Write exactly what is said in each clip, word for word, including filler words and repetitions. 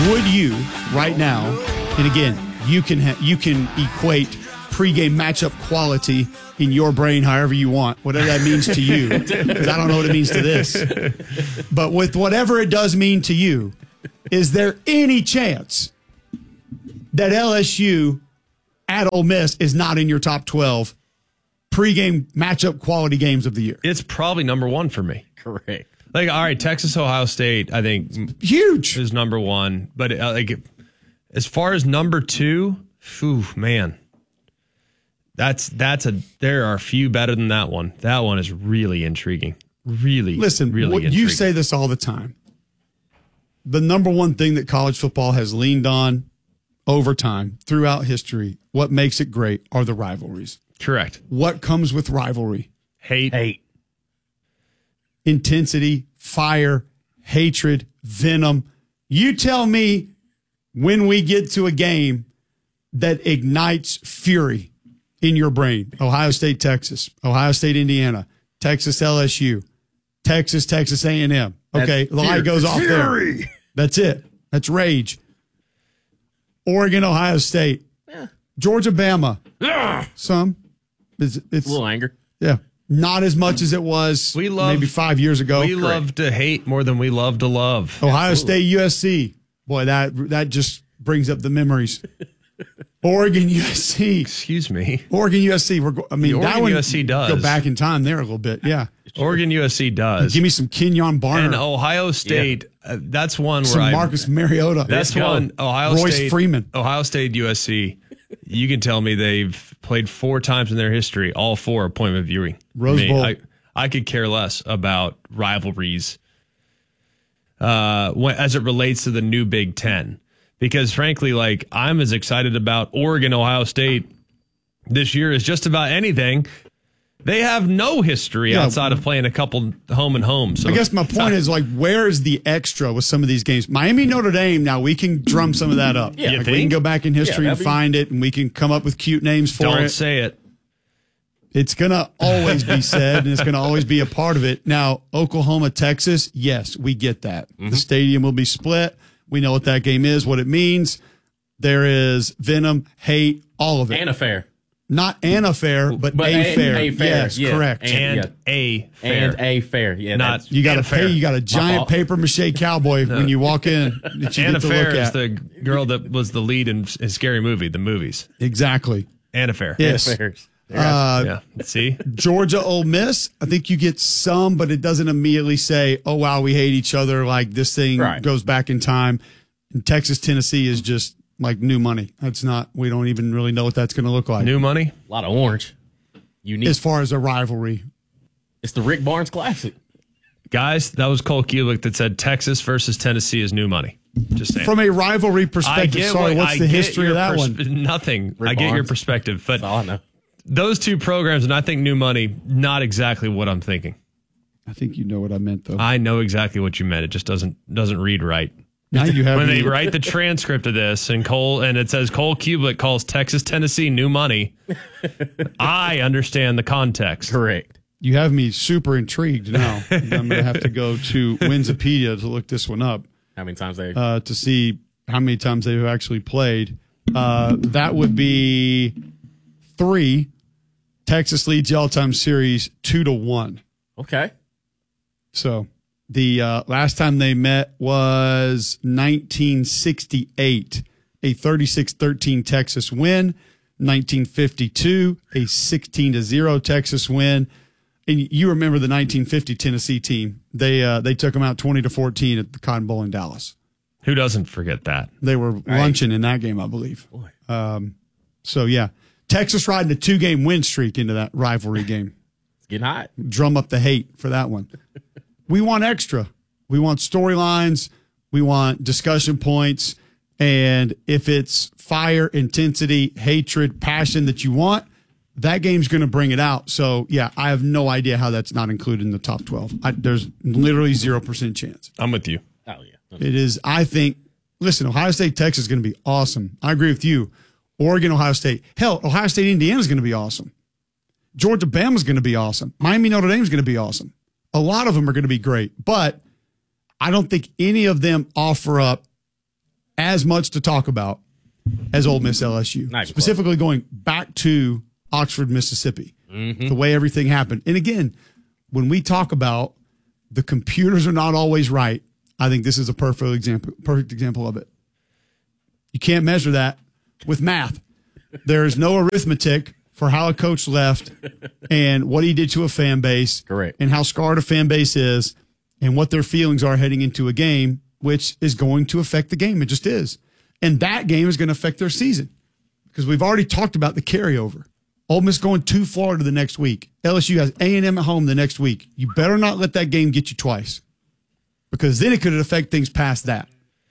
would you right now, and again, you can ha- you can equate pregame matchup quality in your brain however you want, whatever that means to you, because I don't know what it means to this. But with whatever it does mean to you, is there any chance that L S U at Ole Miss is not in your top twelve pregame matchup quality games of the year? It's probably number one for me. Correct. Like, all right, Texas, Ohio State, I think huge is number one. But uh, like, as far as number two, whew, man, that's that's a. There are a few better than that one. That one is really intriguing. Really, listen. Really what, intriguing. You say this all the time. The number one thing that college football has leaned on over time throughout history, what makes it great, are the rivalries. Correct. What comes with rivalry? Hate. Hate. Intensity, fire, hatred, venom. You tell me when we get to a game that ignites fury in your brain. Ohio State, Texas. Ohio State, Indiana. Texas, L S U. Texas, Texas A and M. Okay, the light goes off fury. There. That's it. That's rage. Oregon, Ohio State. Yeah. Georgia, Bama. Ugh. Some. It's, it's a little anger. Yeah. Not as much as it was we love, maybe five years ago. We Correct. love to hate more than we love to love. Ohio Absolutely. State, U S C. Boy, that that just brings up the memories. Oregon, U S C. Excuse me. Oregon, U S C. We're go- I mean, The that Oregon one, U S C does. Go back in time there a little bit. Yeah. Oregon, U S C does. Give me some Kenyon Barner. And Ohio State, yeah. uh, that's one where some I. Marcus Mariota. That's one. Ohio Royce State. Freeman. Ohio State, U S C. You can tell me they've played four times in their history, all four appointment viewing. Rose I mean, Bowl. I, I could care less about rivalries uh, when, as it relates to the new Big Ten. Because frankly, like, I'm as excited about Oregon, Ohio State this year as just about anything. They have no history Yeah. outside of playing a couple home and home. So I guess my point is, like, where is the extra with some of these games? Miami, Notre Dame, now we can drum some of that up. Yeah, like we can go back in history yeah, and be... find it, and we can come up with cute names for don't it. say it. It's going to always be said, and it's going to always be a part of it. Now, Oklahoma, Texas, yes, we get that. Mm-hmm. The stadium will be split. We know what that game is, what it means. There is venom, hate, all of it. And a fair. Not an affair, but, but a, a fair. A fair. Yes, yeah. correct. And, and yeah. a fair. And a fair. Yeah, Not you got to fair. pay. You got a giant paper mache cowboy no. when you walk in that you Anna get to Fair look is at. the girl that was the lead in, in Scary Movie, the movies. Exactly. Anna Fair. Yes. Uh, yeah. See? Georgia, Ole Miss. I think you get some, but it doesn't immediately say, "Oh wow, we hate each other." Like this thing right. goes back in time. And Texas, Tennessee is just like new money. That's not. We don't even really know what that's going to look like. New money. A lot of orange. Unique. As far as a rivalry, it's the Rick Barnes Classic. Guys, that was Cole Kulick that said Texas versus Tennessee is new money. Just saying. From a rivalry perspective, sorry, what, what's I the history of that persp- one? Nothing. Rick I get Barnes. your perspective, but That's all I know. Those two programs, and I think new money, not exactly what I'm thinking. I think you know what I meant, though. I know exactly what you meant. It just doesn't doesn't read right. Now you have when me. they write the transcript of this, and Cole and it says Cole Kulick calls Texas Tennessee new money. I understand the context. Correct. You have me super intrigued now. I'm going to have to go to Winsipedia to look this one up. How many times they uh, to see how many times they've actually played. Uh, that would be three. Texas leads the all-time series two to one. Okay. So the uh, last time they met was nineteen sixty-eight, a thirty-six thirteen Texas win. nineteen fifty-two, a sixteen to zero Texas win. And you remember the nineteen fifty Tennessee team. They uh, they took them out twenty to fourteen at the Cotton Bowl in Dallas. Who doesn't forget that? They were right. lunching in that game, I believe. Um, so, yeah. Texas riding a two-game win streak into that rivalry game. It's getting hot. Drum up the hate for that one. We want extra. We want storylines. We want discussion points. And if it's fire, intensity, hatred, passion that you want, that game's going to bring it out. So, yeah, I have no idea how that's not included in the top twelve. I, there's literally zero percent chance. I'm with you. Oh, yeah. It is, I think, listen, Ohio State, Texas is going to be awesome. I agree with you. Oregon, Ohio State. Hell, Ohio State, Indiana is going to be awesome. Georgia, Bama is going to be awesome. Miami, Notre Dame is going to be awesome. A lot of them are going to be great. But I don't think any of them offer up as much to talk about as Ole Miss L S U. Nice Specifically going back to Oxford, Mississippi, mm-hmm. the way everything happened. And again, when we talk about the computers are not always right, I think this is a perfect example, perfect example of it. You can't measure that with math. There is no arithmetic for how a coach left and what he did to a fan base. Correct. And how scarred a fan base is and what their feelings are heading into a game, which is going to affect the game. It just is. And that game is going to affect their season because we've already talked about the carryover. Ole Miss going to Florida the next week. L S U has A and M at home the next week. You better not let that game get you twice because then it could affect things past that.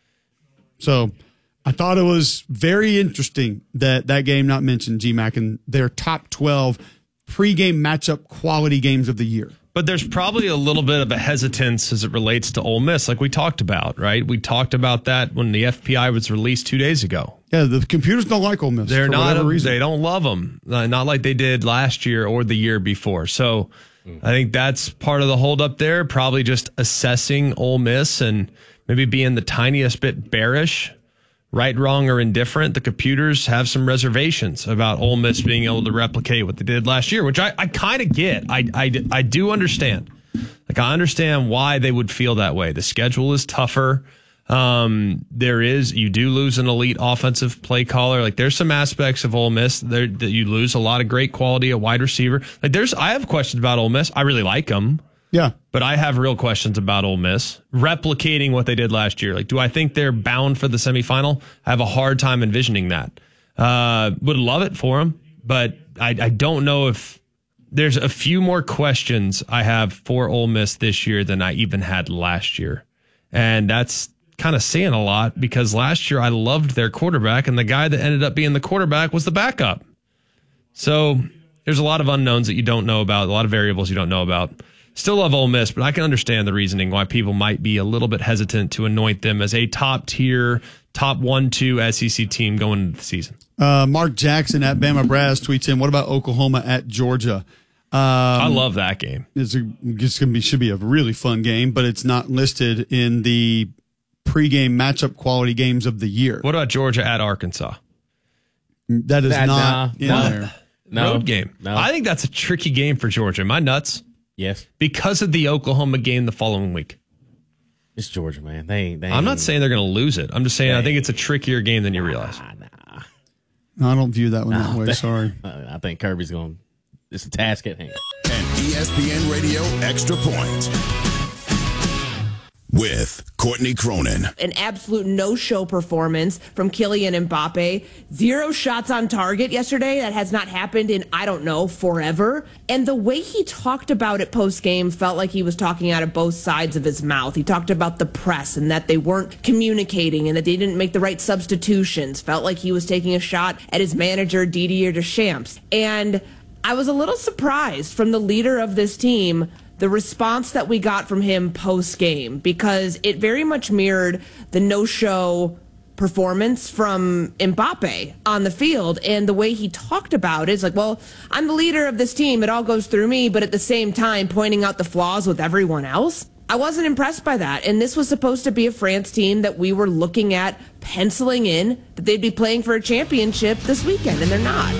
So I thought it was very interesting that that game not mentioned, G-Mac, in their top twelve pregame matchup quality games of the year. But there's probably a little bit of a hesitance as it relates to Ole Miss, like we talked about, right? We talked about that when the F P I was released two days ago. Yeah, the computers don't like Ole Miss. They're for not. whatever reason. They don't love them, not like they did last year or the year before. So I think that's part of the holdup there. Probably just assessing Ole Miss and maybe being the tiniest bit bearish. Right, wrong, or indifferent, the computers have some reservations about Ole Miss being able to replicate what they did last year, which I, I kind of get. I, I, I do understand. Like, I understand why they would feel that way. The schedule is tougher. Um, there is, you do lose an elite offensive play caller. Like, there's some aspects of Ole Miss there that you lose a lot of great quality, a wide receiver. Like, there's, I have questions about Ole Miss. I really like them. Yeah. But I have real questions about Ole Miss replicating what they did last year. Like, do I think they're bound for the semifinal? I have a hard time envisioning that. Uh, would love it for them, but I, I don't know if there's a few more questions I have for Ole Miss this year than I even had last year. And that's kind of saying a lot because last year I loved their quarterback and the guy that ended up being the quarterback was the backup. So there's a lot of unknowns that you don't know about, a lot of variables you don't know about. Still love Ole Miss, but I can understand the reasoning why people might be a little bit hesitant to anoint them as a top-tier, top one two S E C team going into the season. Uh, Mark Jackson at Bama Brass tweets in, what about Oklahoma at Georgia? Um, I love that game. It's, a, it's gonna be should be a really fun game, but it's not listed in the pregame matchup quality games of the year. What about Georgia at Arkansas? That is That- not nah, in there. No. Road game. No. I think that's a tricky game for Georgia. Am I nuts? Yes. Because of the Oklahoma game the following week. It's Georgia, man. They ain't. They I'm not ain't- saying they're going to lose it. I'm just saying I Dang. think it's a trickier game than you realize. Nah, nah. No, I don't view that one that No, way. they- Sorry. Uh, I think Kirby's going. It's a task at hand. An E S P N Radio Extra Point with Courtney Cronin. An absolute no-show performance from Kylian Mbappe. Zero shots on target yesterday. That has not happened in, I don't know, forever. And the way he talked about it post-game felt like he was talking out of both sides of his mouth. He talked about the press and that they weren't communicating and that they didn't make the right substitutions. Felt like he was taking a shot at his manager, Didier Deschamps. And I was a little surprised from the leader of this team, the response that we got from him post-game, because it very much mirrored the no-show performance from Mbappe on the field. And the way he talked about it is like, well, I'm the leader of this team. It all goes through me, but at the same time pointing out the flaws with everyone else. I wasn't impressed by that. And this was supposed to be a France team that we were looking at penciling in that they'd be playing for a championship this weekend, and they're not.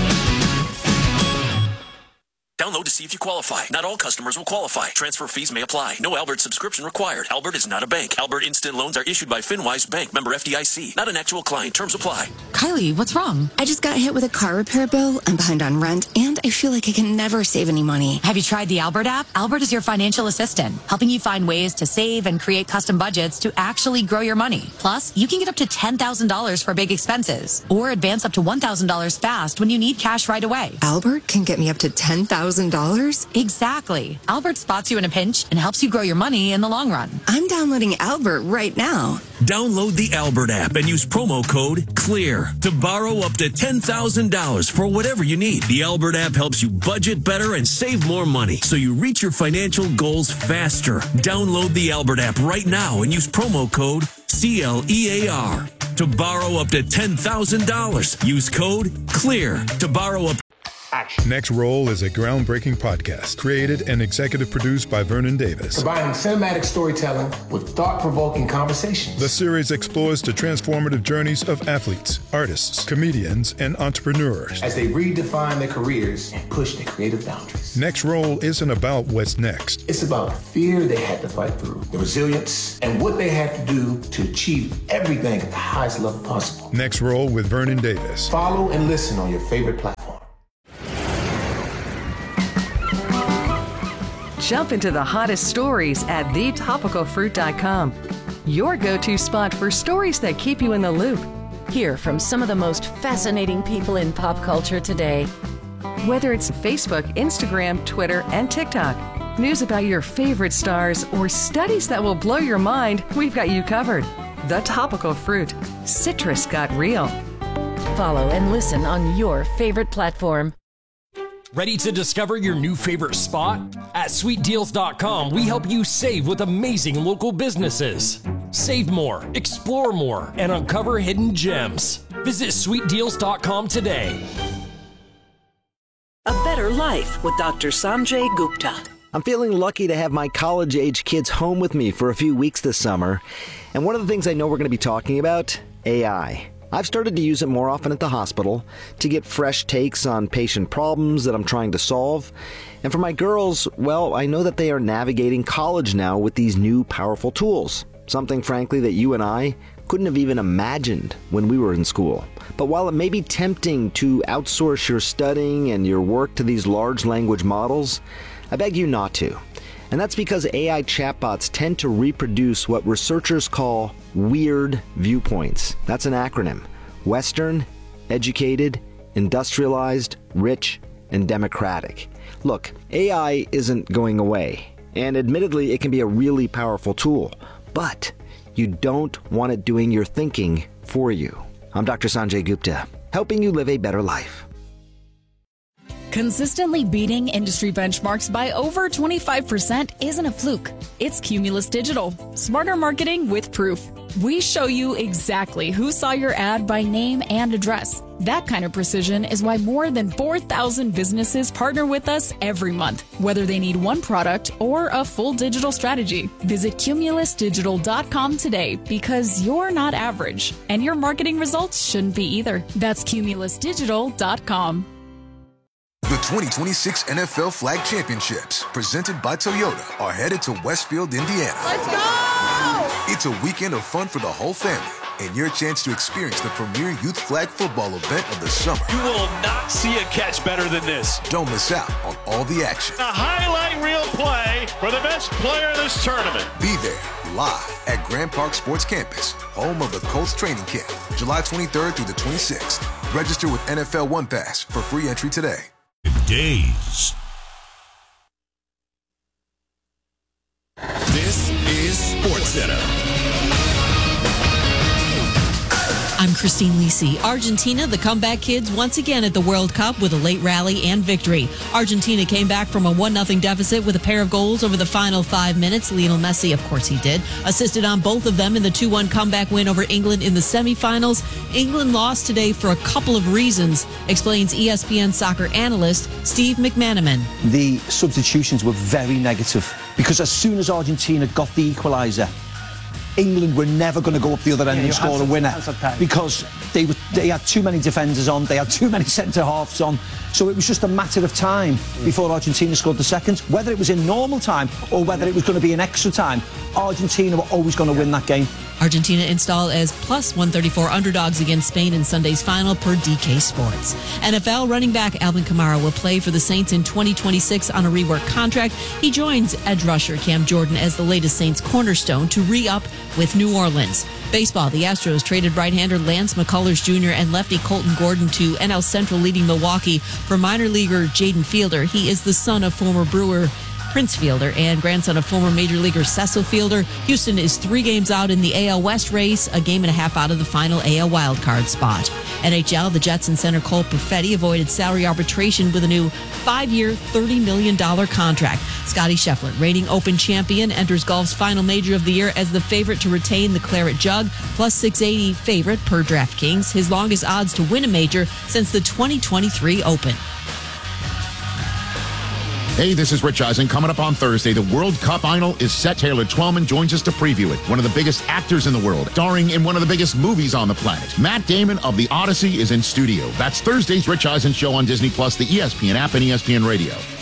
Download to see if you qualify. Not all customers will qualify. Transfer fees may apply. No Albert subscription required. Albert is not a bank. Albert Instant Loans are issued by FinWise Bank, member F D I C. Not an actual client. Terms apply. Kylie, what's wrong? I just got hit with a car repair bill. I'm behind on rent, and I feel like I can never save any money. Have you tried the Albert app? Albert is your financial assistant, helping you find ways to save and create custom budgets to actually grow your money. Plus, you can get up to ten thousand dollars for big expenses, or advance up to one thousand dollars fast when you need cash right away. Albert can get me up to ten thousand dollars? Exactly. Albert spots you in a pinch and helps you grow your money in the long run. I'm downloading Albert right now. Download the Albert app and use promo code CLEAR to borrow up to ten thousand dollars for whatever you need. The Albert app helps you budget better and save more money so you reach your financial goals faster. Download the Albert app right now and use promo code C L E A R to borrow up to ten thousand dollars. Use code CLEAR to borrow up action. Next Roll is a groundbreaking podcast created and executive produced by Vernon Davis. Combining cinematic storytelling with thought-provoking conversations. The series explores the transformative journeys of athletes, artists, comedians, and entrepreneurs as they redefine their careers and push their creative boundaries. Next Roll isn't about what's next. It's about the fear they had to fight through, the resilience, and what they had to do to achieve everything at the highest level possible. Next Roll with Vernon Davis. Follow and listen on your favorite platform. Jump into the hottest stories at the topical fruit dot com. Your go-to spot for stories that keep you in the loop. Hear from some of the most fascinating people in pop culture today. Whether it's Facebook, Instagram, Twitter, and TikTok, news about your favorite stars, or studies that will blow your mind, we've got you covered. The Topical Fruit. Citrus got real. Follow and listen on your favorite platform. Ready to discover your new favorite spot? At sweet deals dot com, we help you save with amazing local businesses. Save more, explore more, and uncover hidden gems. Visit sweet deals dot com today. A better life with Doctor Sanjay Gupta. I'm feeling lucky to have my college-age kids home with me for a few weeks this summer. And one of the things I know we're going to be talking about, A I. I've started to use it more often at the hospital to get fresh takes on patient problems that I'm trying to solve. And for my girls, well, I know that they are navigating college now with these new powerful tools. Something, frankly, that you and I couldn't have even imagined when we were in school. But while it may be tempting to outsource your studying and your work to these large language models, I beg you not to. And that's because A I chatbots tend to reproduce what researchers call weird viewpoints. That's an acronym. Western, educated, industrialized, rich, and democratic. Look, A I isn't going away. And admittedly, it can be a really powerful tool. But you don't want it doing your thinking for you. I'm Doctor Sanjay Gupta, helping you live a better life. Consistently beating industry benchmarks by over twenty-five percent isn't a fluke. It's Cumulus Digital. Smarter marketing with proof. We show you exactly who saw your ad by name and address. That kind of precision is why more than four thousand businesses partner with us every month, whether they need one product or a full digital strategy. Visit cumulus digital dot com today because you're not average, and your marketing results shouldn't be either. That's cumulus digital dot com. The twenty twenty-six N F L Flag Championships, presented by Toyota, are headed to Westfield, Indiana. Let's go! It's a weekend of fun for the whole family and your chance to experience the premier youth flag football event of the summer. You will not see a catch better than this. Don't miss out on all the action. A highlight reel play for the best player of this tournament. Be there live at Grand Park Sports Campus, home of the Colts training camp, July twenty-third through the twenty-sixth. Register with N F L One Pass for free entry today. Days. This is SportsCenter. I'm Christine Lisi. Argentina, the comeback kids, once again at the World Cup with a late rally and victory. Argentina came back from a one nothing deficit with a pair of goals over the final five minutes. Lionel Messi, of course he did, assisted on both of them in the two one comeback win over England in the semifinals. England lost today for a couple of reasons, explains E S P N soccer analyst Steve McManaman. The substitutions were very negative because as soon as Argentina got the equaliser, England were never going to go up the other end yeah, and score a winner because they were, they had too many defenders on, they had too many centre-halves on. So it was just a matter of time before Argentina scored the second. Whether it was in normal time or whether it was going to be in extra time, Argentina were always going to win that game. Argentina installed as plus one thirty-four underdogs against Spain in Sunday's final per D K Sports. N F L running back Alvin Kamara will play for the Saints in twenty twenty-six on a rework contract. He joins edge rusher Cam Jordan as the latest Saints cornerstone to re-up with New Orleans. Baseball, the Astros traded right-hander Lance McCullers Junior and lefty Colton Gordon to N L Central leading Milwaukee for minor leaguer Jaden Fielder. He is the son of former Brewer Prince Fielder and grandson of former Major Leaguer Cecil Fielder. Houston is three games out in the A L West race, a game and a half out of the final A L wildcard spot. N H L, the Jets and center Cole Perfetti avoided salary arbitration with a new five-year, thirty million dollars contract. Scotty Scheffler, reigning Open champion, enters golf's final major of the year as the favorite to retain the Claret Jug, plus six eighty favorite per DraftKings, his longest odds to win a major since the twenty twenty-three Open. Hey, this is Rich Eisen. Coming up on Thursday, the World Cup final is set. Taylor Twellman joins us to preview it. One of the biggest actors in the world, starring in one of the biggest movies on the planet. Matt Damon of The Odyssey is in studio. That's Thursday's Rich Eisen Show on Disney Plus, the E S P N app, and E S P N Radio.